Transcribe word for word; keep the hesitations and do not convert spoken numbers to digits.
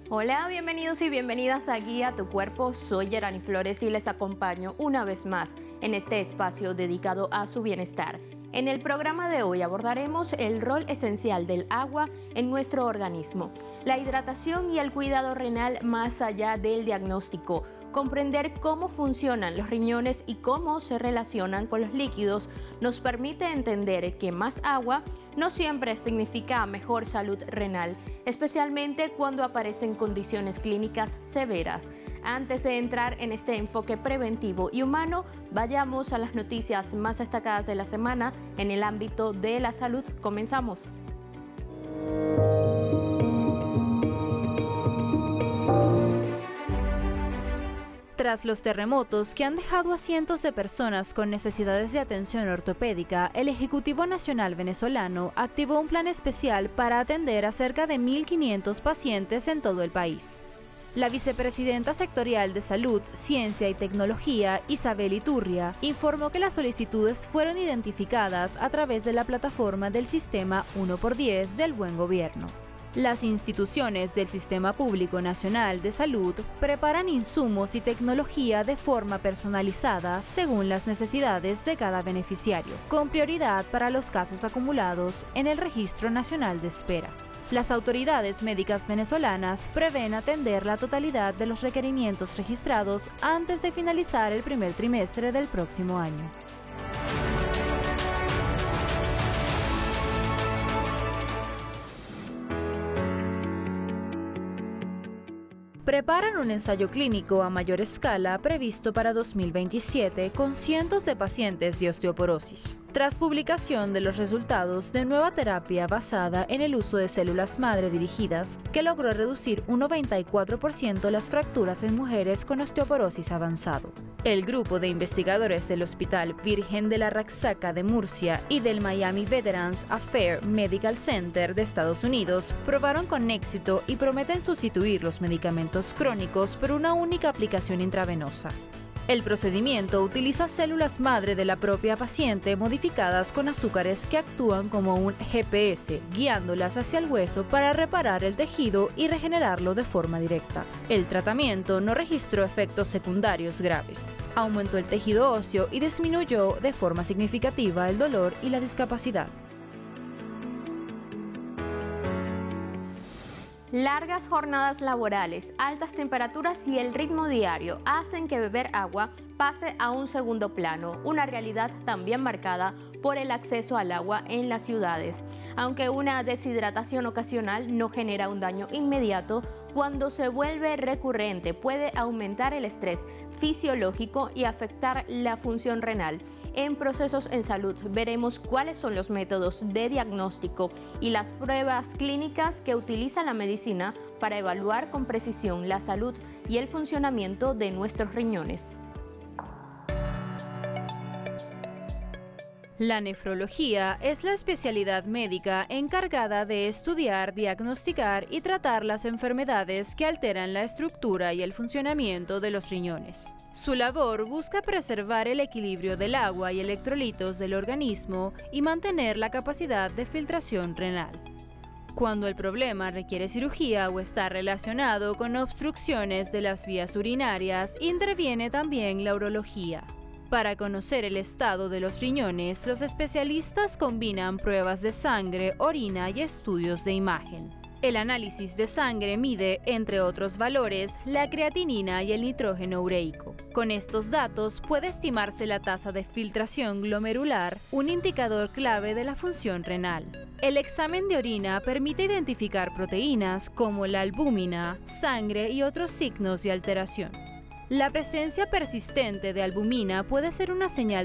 Hola, bienvenidos y bienvenidas a Guía Tu Cuerpo. Soy Yerani Flores y les acompaño una vez más en este espacio dedicado a su bienestar. En el programa de hoy abordaremos el rol esencial del agua en nuestro organismo, la hidratación y el cuidado renal más allá del diagnóstico, comprender cómo funcionan los riñones y cómo se relacionan con los líquidos nos permite entender que más agua no siempre significa mejor salud renal, especialmente cuando aparecen condiciones clínicas severas. Antes de entrar en este enfoque preventivo y humano, vayamos a las noticias más destacadas de la semana en el ámbito de la salud. Comenzamos. Tras los terremotos que han dejado a cientos de personas con necesidades de atención ortopédica, el Ejecutivo Nacional venezolano activó un plan especial para atender a cerca de mil quinientos pacientes en todo el país. La vicepresidenta sectorial de Salud, Ciencia y Tecnología, Isabel Iturria, informó que las solicitudes fueron identificadas a través de la plataforma del Sistema uno por diez del Buen Gobierno. Las instituciones del Sistema Público Nacional de Salud preparan insumos y tecnología de forma personalizada según las necesidades de cada beneficiario, con prioridad para los casos acumulados en el Registro Nacional de Espera. Las autoridades médicas venezolanas prevén atender la totalidad de los requerimientos registrados antes de finalizar el primer trimestre del próximo año. Preparan un ensayo clínico a mayor escala previsto para dos mil veintisiete con cientos de pacientes de osteoporosis, tras publicación de los resultados de nueva terapia basada en el uso de células madre dirigidas que logró reducir un noventa y cuatro por ciento las fracturas en mujeres con osteoporosis avanzado. El grupo de investigadores del Hospital Virgen de la Raxaca de Murcia y del Miami Veterans Affairs Medical Center de Estados Unidos probaron con éxito y prometen sustituir los medicamentos crónicos por una única aplicación intravenosa. El procedimiento utiliza células madre de la propia paciente modificadas con azúcares que actúan como un G P S, guiándolas hacia el hueso para reparar el tejido y regenerarlo de forma directa. El tratamiento no registró efectos secundarios graves. Aumentó el tejido óseo y disminuyó de forma significativa el dolor y la discapacidad. Largas jornadas laborales, altas temperaturas y el ritmo diario hacen que beber agua pase a un segundo plano, una realidad también marcada por el acceso al agua en las ciudades. Aunque una deshidratación ocasional no genera un daño inmediato, cuando se vuelve recurrente puede aumentar el estrés fisiológico y afectar la función renal. En Procesos en Salud veremos cuáles son los métodos de diagnóstico y las pruebas clínicas que utiliza la medicina para evaluar con precisión la salud y el funcionamiento de nuestros riñones. La nefrología es la especialidad médica encargada de estudiar, diagnosticar y tratar las enfermedades que alteran la estructura y el funcionamiento de los riñones. Su labor busca preservar el equilibrio del agua y electrolitos del organismo y mantener la capacidad de filtración renal. Cuando el problema requiere cirugía o está relacionado con obstrucciones de las vías urinarias, interviene también la urología. Para conocer el estado de los riñones, los especialistas combinan pruebas de sangre, orina y estudios de imagen. El análisis de sangre mide, entre otros valores, la creatinina y el nitrógeno ureico. Con estos datos puede estimarse la tasa de filtración glomerular, un indicador clave de la función renal. El examen de orina permite identificar proteínas como la albúmina, sangre y otros signos de alteración. La presencia persistente de albúmina puede ser una señal